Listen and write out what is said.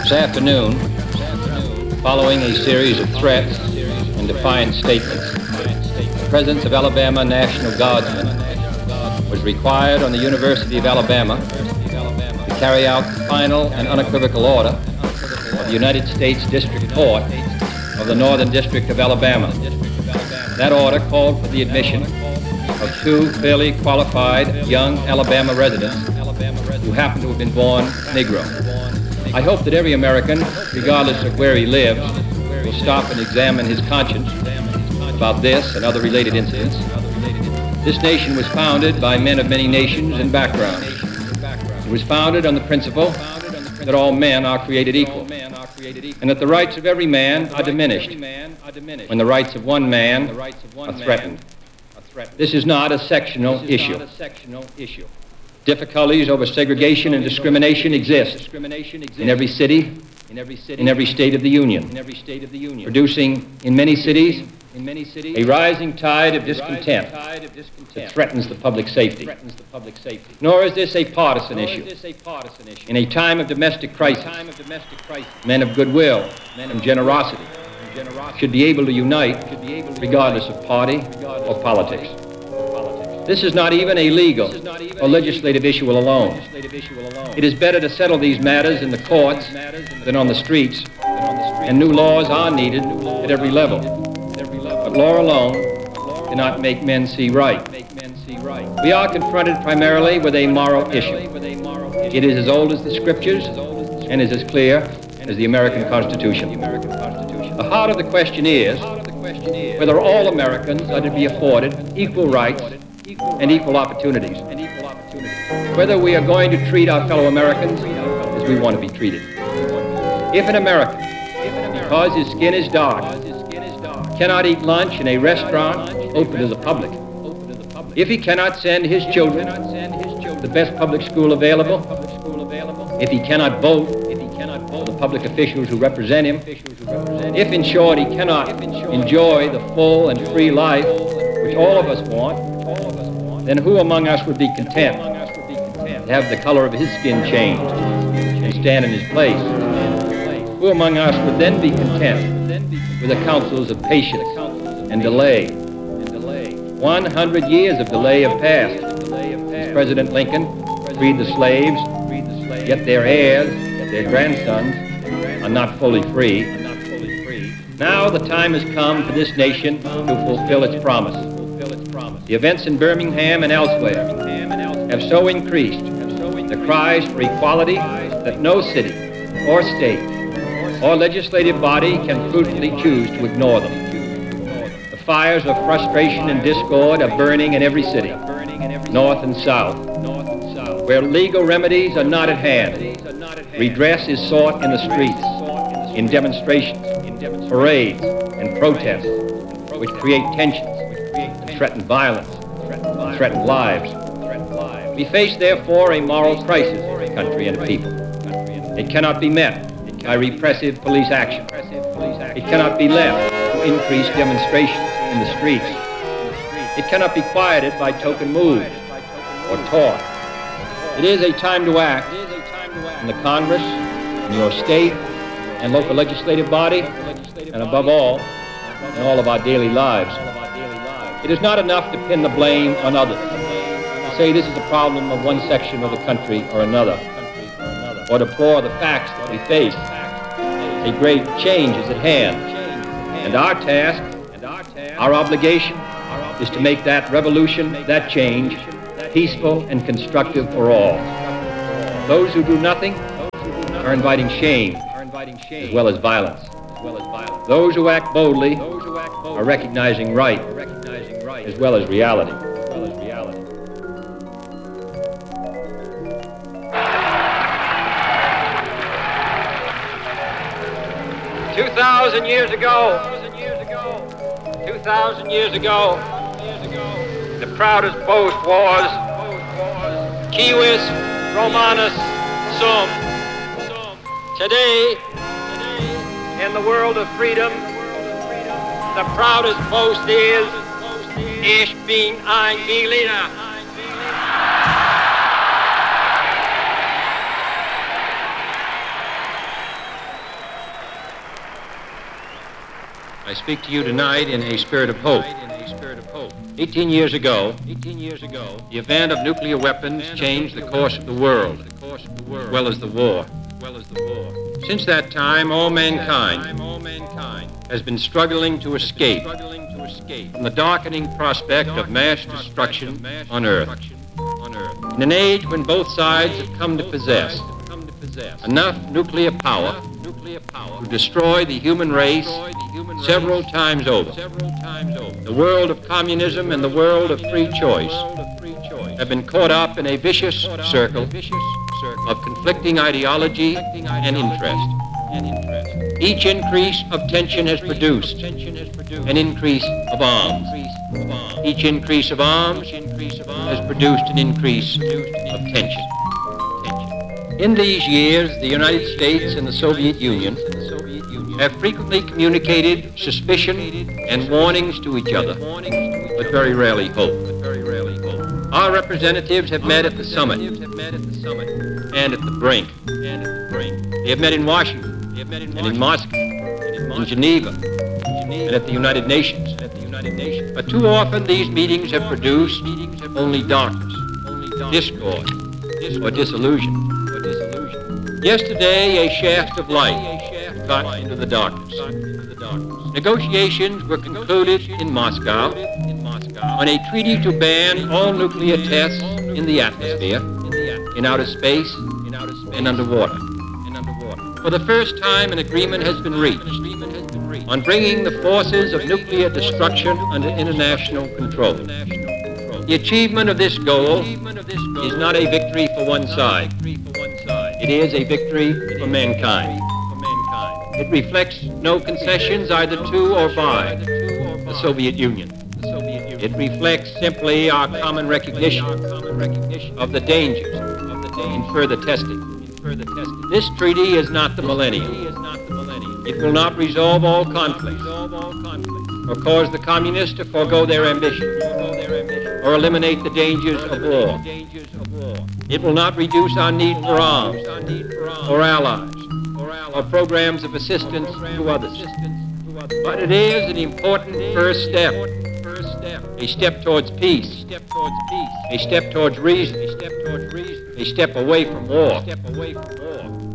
This afternoon, following a series of threats and defiant statements, the presence of Alabama National Guardsmen was required on the University of Alabama to carry out the final and unequivocal order of the United States District Court of the Northern District of Alabama. That order called for the admission of two fairly qualified young Alabama residents who happen to have been born Negro. I hope that every American, regardless of where he lives, will stop and examine his conscience about this and other related incidents. This nation was founded by men of many nations and backgrounds. It was founded on the principle that all men are created equal, and that the rights of every man are diminished when the rights of one man are threatened. This is not a sectional issue. Difficulties over segregation and discrimination exist in every city, in every state of the Union, producing in many cities a rising tide of discontent that threatens the public safety. Nor is this a partisan issue. In a time of domestic crisis, men of goodwill and generosity should be able to unite regardless of party or politics. This is not even a legal or legislative issue alone. It is better to settle these matters in the courts than on the streets, and new laws are needed at every level. But law alone cannot make men see right. We are confronted primarily with a moral issue. It is as old as the Scriptures and is as clear as the American Constitution. The heart of the question is whether all Americans are to be afforded equal rights and equal opportunities. Whether we are going to treat our fellow Americans as we want to be treated. If an American, because his skin is dark, cannot eat lunch in a restaurant open to the public, if he cannot send his children to the best public school available, if he cannot vote for the public officials who represent him, if in short he cannot enjoy the full and free life which all of us want, then who among us would be content to have the color of his skin changed and stand in his place? Who among us would then be content with the counsels of patience and delay? 100 years of delay have passed since President Lincoln freed the slaves, yet their heirs, yet their grandsons, are not fully free. Now the time has come for this nation to fulfill its promise. The events in Birmingham and elsewhere have so increased the cries for equality that no city or state or legislative body can prudently choose to ignore them. The fires of frustration and discord are burning in every city, north and south. Where legal remedies are not at hand, redress is sought in the streets, in demonstrations, parades, and protests, which create tensions, threaten violence, threaten lives. We face, therefore, a moral crisis in the country and people. It cannot be met by repressive police action. It cannot be left to increase demonstrations in the streets. It cannot be quieted by token moves or talk. It is a time to act in the Congress, in your state and local legislative body, and above all, in all of our daily lives. It is not enough to pin the blame on others, to say this is a problem of one section of the country or another, or deplore the facts that we face. A great change is at hand, and our task, our obligation, is to make that revolution, that change, peaceful and constructive for all. Those who do nothing are inviting shame as well as violence. Those who act boldly are recognizing right as well as reality. 2,000 years ago, the proudest boast was Civis Romanus Sum. Today, in the world of freedom, the proudest boast is Ich bin ein Berliner. I speak to you tonight in a spirit of hope. 18 years ago, the event of nuclear weapons changed the course of the world, as well as the war. Since that time, all mankind has been struggling to escape from the darkening prospect of mass destruction on Earth. In an age when both sides have come to possess enough nuclear power to destroy the human race several times over, the world of communism and the world of free choice have been caught up in a vicious circle of conflicting ideology and interest. Each increase of tension has produced an increase of arms. Each increase of arms has produced an increase of tension. In these years, the United States and the Soviet Union have frequently communicated suspicion and warnings to each other, but very rarely hope. Our representatives have met at the summit and at the brink. They have met in Washington and in Moscow, in Geneva, and at the United Nations. But too often these meetings have produced only darkness, discord, or disillusion. Yesterday, a shaft of light got into the darkness. Negotiations were concluded in Moscow on a treaty to ban all nuclear tests in the atmosphere, in outer space, and underwater. For the first time, an agreement has been reached on bringing the forces of nuclear destruction under international control. The achievement of this goal is not a victory for one side. It is a victory for mankind. It reflects no concessions either to or by the Soviet Union. It reflects simply our common recognition of the dangers in further testing. This treaty is not the millennium. It will not resolve all conflicts or cause the communists to forego their ambitions or eliminate the dangers of war. It will not reduce our need for arms or allies or programs of assistance to others. But it is an important first step, a step towards peace, a step towards reason, a step away from war.